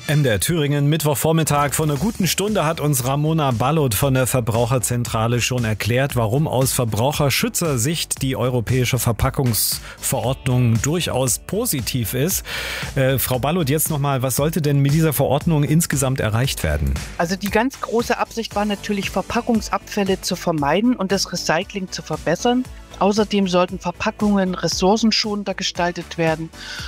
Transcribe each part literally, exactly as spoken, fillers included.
M D R Thüringen, Mittwochvormittag. Vor einer guten Stunde hat uns Ramona Ballot von der Verbraucherzentrale schon erklärt, warum aus Verbraucherschützersicht die europäische Verpackungsverordnung durchaus positiv ist. Äh, Frau Ballot, jetzt nochmal, was sollte denn mit dieser Verordnung insgesamt erreicht werden? Also die ganz große Absicht war natürlich, Verpackungsabfälle zu vermeiden und das Recycling zu verbessern. Außerdem sollten Verpackungen ressourcenschonender gestaltet werden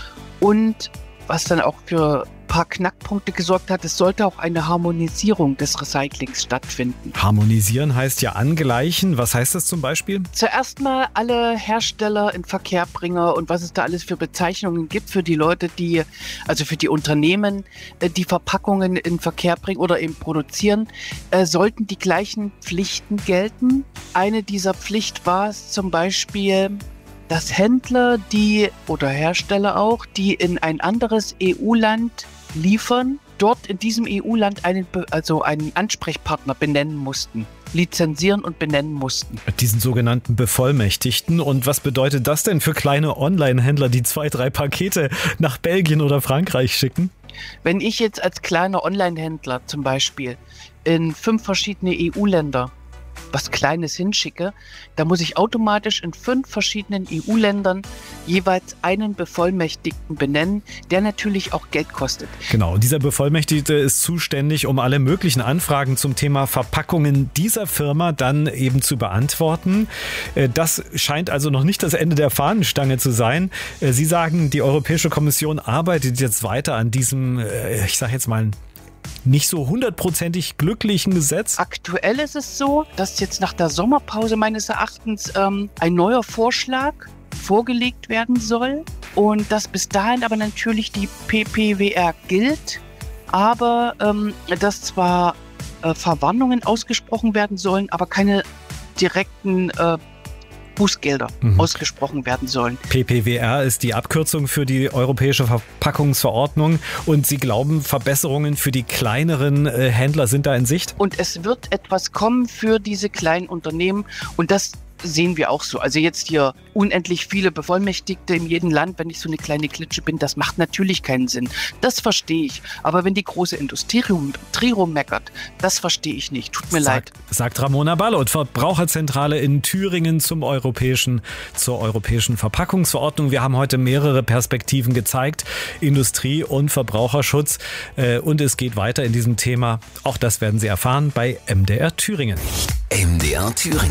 und was dann auch für ein paar Knackpunkte gesorgt hat, es sollte auch eine Harmonisierung des Recyclings stattfinden. Harmonisieren heißt ja angleichen. Was heißt das zum Beispiel? Zuerst mal alle Hersteller, in Verkehrbringer und was es da alles für Bezeichnungen gibt für die Leute, die, also für die Unternehmen, die Verpackungen in Verkehr bringen oder eben produzieren, äh, sollten die gleichen Pflichten gelten. Eine dieser Pflichten war es zum Beispiel, dass Händler, die oder Hersteller auch, die in ein anderes E U-Land liefern, dort in diesem E U-Land einen, also einen Ansprechpartner benennen mussten, lizenzieren und benennen mussten. Diesen sogenannten Bevollmächtigten. Und was bedeutet das denn für kleine Online-Händler, die zwei, drei Pakete nach Belgien oder Frankreich schicken? Wenn ich jetzt als kleiner Online-Händler zum Beispiel in fünf verschiedene E U-Länder was Kleines hinschicke, da muss ich automatisch in fünf verschiedenen E U-Ländern jeweils einen Bevollmächtigten benennen, der natürlich auch Geld kostet. Genau, dieser Bevollmächtigte ist zuständig, um alle möglichen Anfragen zum Thema Verpackungen dieser Firma dann eben zu beantworten. Das scheint also noch nicht das Ende der Fahnenstange zu sein. Sie sagen, die Europäische Kommission arbeitet jetzt weiter an diesem, ich sage jetzt mal, nicht so hundertprozentig glücklichen Gesetz? Aktuell ist es so, dass jetzt nach der Sommerpause meines Erachtens ähm, ein neuer Vorschlag vorgelegt werden soll und dass bis dahin aber natürlich die P P W R gilt, aber ähm, dass zwar äh, Verwarnungen ausgesprochen werden sollen, aber keine direkten äh, Bußgelder mhm. ausgesprochen werden sollen. P P W R ist die Abkürzung für die Europäische Verpackungsverordnung und Sie glauben, Verbesserungen für die kleineren äh, Händler sind da in Sicht? Und es wird etwas kommen für diese kleinen Unternehmen und das sehen wir auch so. Also jetzt hier unendlich viele Bevollmächtigte in jedem Land, wenn ich so eine kleine Klitsche bin, das macht natürlich keinen Sinn. Das verstehe ich. Aber wenn die große Industrie rummeckert, das verstehe ich nicht. Tut mir sagt, leid. Sagt Ramona Ballot, Verbraucherzentrale in Thüringen zum europäischen, zur europäischen Verpackungsverordnung. Wir haben heute mehrere Perspektiven gezeigt. Industrie und Verbraucherschutz. Und es geht weiter in diesem Thema. Auch das werden Sie erfahren bei M D R Thüringen. M D R Thüringen.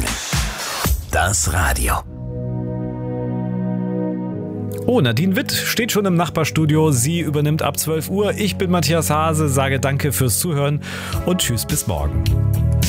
Das Radio. Oh, Nadine Witt steht schon im Nachbarstudio. Sie übernimmt ab zwölf Uhr. Ich bin Matthias Hase, sage danke fürs Zuhören und tschüss bis morgen.